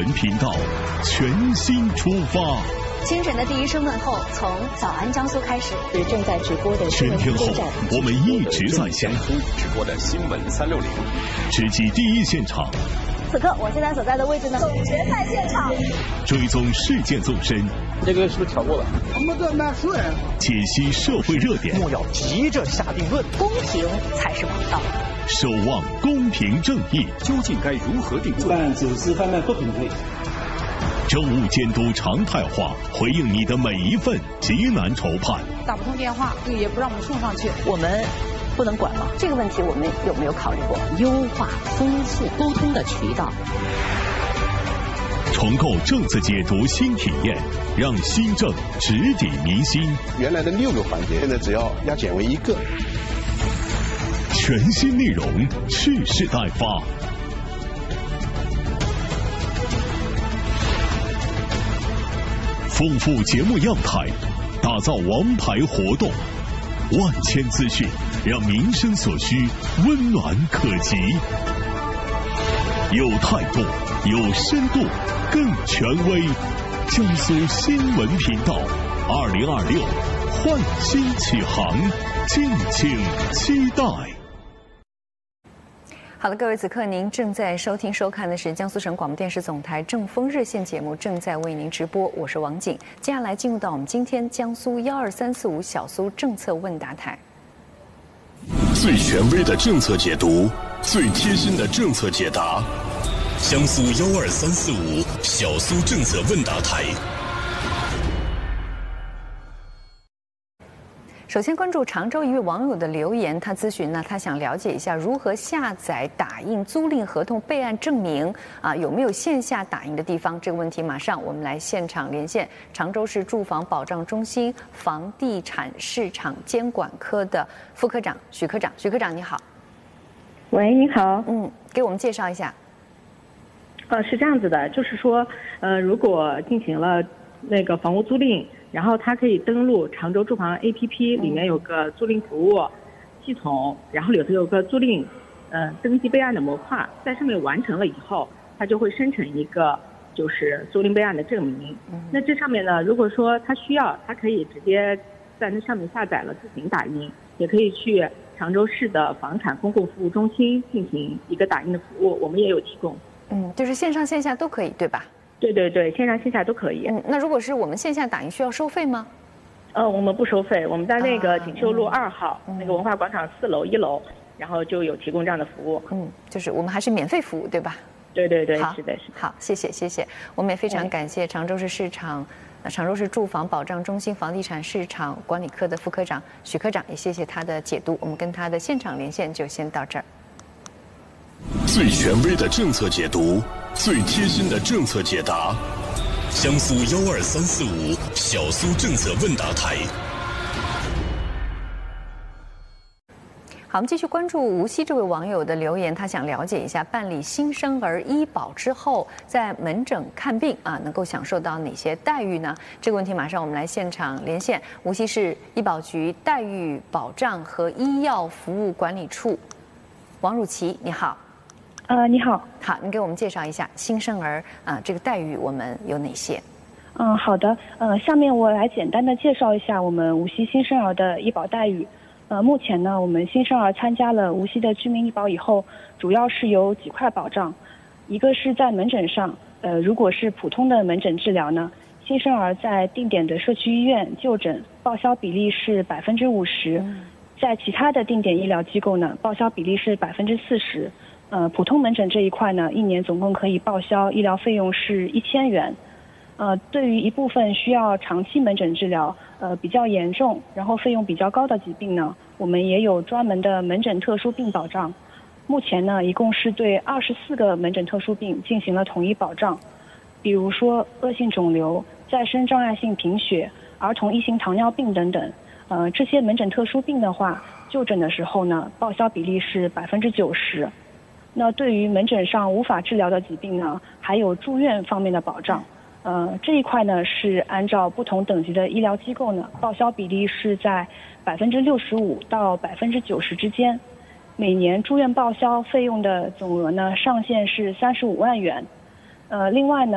频道全新出发。 清晨的第一声问候，从早安江苏开始。 正在直播的全天候，我们一直在线。 直播的新闻360， 直击第一现场。 此刻我现在所在的位置呢，总决赛现场， 追踪事件纵深。 这个是不是调过了？ 我们在纳税。 解析社会热点。 莫要急着下定论， 公平才是王道。 守望公平正义， 究竟该如何定罪？ 办案走私贩卖不平对。 政务监督常态化，回应你的每一份急难愁盼。 打不通电话，也不让我们送上去， 我们不能管吗？ 这个问题我们有没有考虑过优化、丰富沟通的渠道？ 重构政策解读新体验，让新政直抵民心。 原来的6个环节，现在只要压减为1个。 全新内容，蓄势待发。丰富节目样态，打造王牌活动，万千资讯，让民生所需温暖可及。有态度，有深度，更权威。江苏新闻频道2026焕新启航，敬请期待。 好了，各位，此刻您正在收听收看的是江苏省广播电视总台正风热线节目，正在为您直播，我是王景。接下来进入到我们今天江苏12345小苏政策问答台。 最权威的政策解读，最贴心的政策解答，江苏12345小苏政策问答台。 首先关注常州一位网友的留言，他咨询呢，他想了解一下如何下载打印租赁合同备案证明有没有线下打印的地方？这个问题马上我们来现场连线常州市住房保障中心房地产市场监管科的副科长许科长。许科长你好。 喂，你好。 给我们介绍一下。 是这样子的，就是说如果进行了那个房屋租赁，然后它可以登录常州住房 APP， 里面有个租赁服务系统，然后里头有个租赁登记备案的模块，在上面完成了以后，它就会生成一个就是租赁备案的证明。那这上面呢，如果说它需要，它可以直接在那上面下载了自行打印，也可以去常州市的房产公共服务中心进行一个打印的服务，我们也有提供。 就是线上线下都可以，对吧？ 对对对，线上线下都可以。 那如果是我们线下打印需要收费吗？ 我们不收费，我们在那个锦绣路2号、那个文化广场4楼1楼，然后就有提供这样的服务。 就是我们还是免费服务，对吧？ 对对对，是的，是的。 好，谢谢谢谢，我们也非常感谢常州市常州市住房保障中心房地产市场管理科的副科长许科长，也谢谢他的解读。我们跟他的现场连线就先到这儿。 最权威的政策解读，最贴心的政策解答，江苏12345小苏政策问答台。 好，我们继续关注无锡这位网友的留言，他想了解一下办理新生儿医保之后，在门诊看病能够享受到哪些待遇呢？这个问题马上我们来现场连线无锡市医保局待遇保障和医药服务管理处王汝琪，你好。 你好。 好，你给我们介绍一下新生儿这个待遇我们有哪些？ 好的。下面我来简单的介绍一下我们无锡新生儿的医保待遇。目前呢，我们新生儿参加了无锡的居民医保以后，主要是有几块保障。一个是在门诊上，如果是普通的门诊治疗呢，新生儿在定点的社区医院就诊，报销比例是50%。在其他的定点医疗机构呢，报销比例是40%。普通门诊这一块呢，1年总共可以报销医疗费用是1000元。对于一部分需要长期门诊治疗，比较严重，然后费用比较高的疾病呢，我们也有专门的门诊特殊病保障。目前呢，一共是对24个门诊特殊病进行了统一保障，比如说恶性肿瘤、再生障碍性贫血、儿童1型糖尿病等等。这些门诊特殊病的话，就诊的时候呢，报销比例是90%。那对于门诊上无法治疗的疾病呢，还有住院方面的保障。这一块呢是按照不同等级的医疗机构呢，报销比例是在65%到90%之间。每年住院报销费用的总额呢，上限是35万元。另外呢。